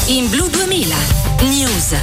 in Blu 2000 News.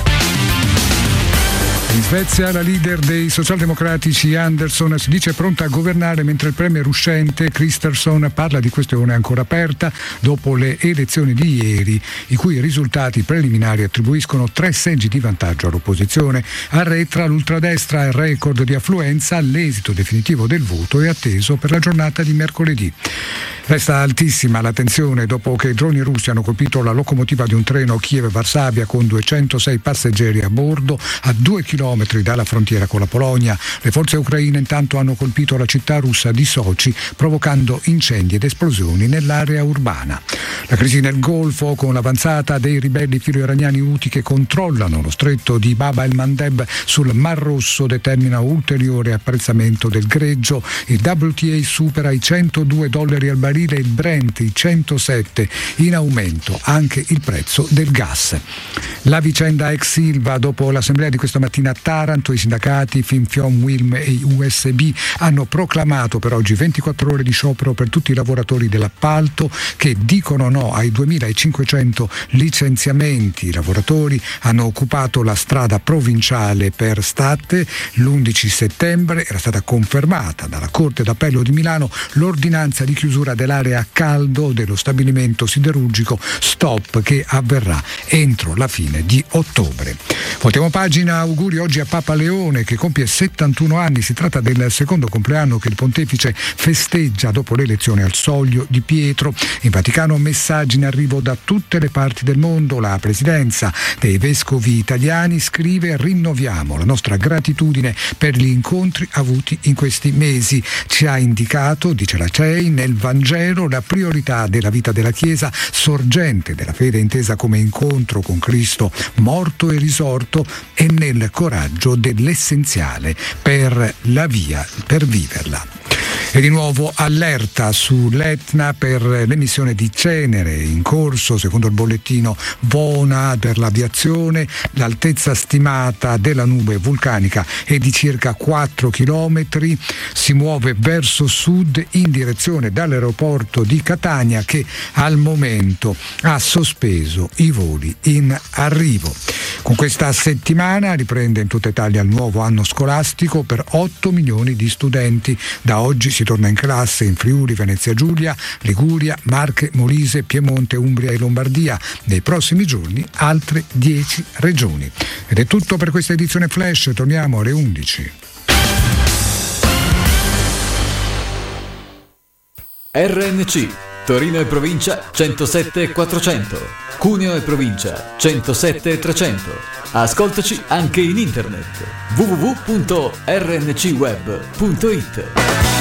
In Svezia la leader dei socialdemocratici Andersson si dice pronta a governare, mentre il premier uscente Kristersson parla di questione ancora aperta dopo le elezioni di ieri, i cui risultati preliminari attribuiscono 3 seggi di vantaggio all'opposizione. Arretra l'ultradestra, il record di affluenza, l'esito definitivo del voto è atteso per la giornata di mercoledì. Resta altissima la tensione dopo che i droni russi hanno colpito la locomotiva di un treno Kiev-Varsavia con 206 passeggeri a bordo a 2 chilometri dalla frontiera con la Polonia. Le forze ucraine intanto hanno colpito la città russa di Sochi, provocando incendi ed esplosioni nell'area urbana. La crisi nel Golfo, con l'avanzata dei ribelli filo-iraniani Houthi che controllano lo stretto di Bab el-Mandeb sul Mar Rosso, determina ulteriore apprezzamento del greggio. Il WTI supera i $102 al barile, il Brent i 107, in aumento anche il prezzo del gas. La vicenda ex Ilva: dopo l'assemblea di questa mattina a Taranto, i sindacati Finfiom, Wilm e USB hanno proclamato per oggi 24 ore di sciopero per tutti i lavoratori dell'appalto che dicono no ai 2.500 licenziamenti. I lavoratori hanno occupato la strada provinciale per Statte. L'11 settembre era stata confermata dalla Corte d'Appello di Milano l'ordinanza di chiusura dell'area a caldo dello stabilimento siderurgico Stop, che avverrà entro la fine di ottobre. Voltiamo pagina. Auguri oggi a Papa Leone, che compie 71 anni. Si tratta del secondo compleanno che il pontefice festeggia dopo l'elezione al Soglio di Pietro. In Vaticano messaggi in arrivo da tutte le parti del mondo. La presidenza dei vescovi italiani scrive: rinnoviamo la nostra gratitudine per gli incontri avuti in questi mesi. Ci ha indicato, dice la CEI, nel Vangelo la priorità della vita della Chiesa, sorgente della fede intesa come incontro con Cristo morto e risorto, e nel coraggio dell'essenziale per la via per viverla. E di nuovo allerta sull'Etna per l'emissione di cenere in corso. Secondo il bollettino VONA per l'aviazione, l'altezza stimata della nube vulcanica è di circa 4 chilometri. Si muove verso sud in direzione dall'aeroporto di Catania, che al momento ha sospeso i voli in arrivo. Con questa settimana riprende in tutta Italia il nuovo anno scolastico per 8 milioni di studenti. Da oggi si torna in classe in Friuli, Venezia Giulia, Liguria, Marche, Molise, Piemonte, Umbria e Lombardia. Nei prossimi giorni altre 10 regioni. Ed è tutto per questa edizione Flash. Torniamo alle 11. RNC Torino e provincia 107 400, Cuneo e provincia 107 300. Ascoltaci anche in internet www.rncweb.it.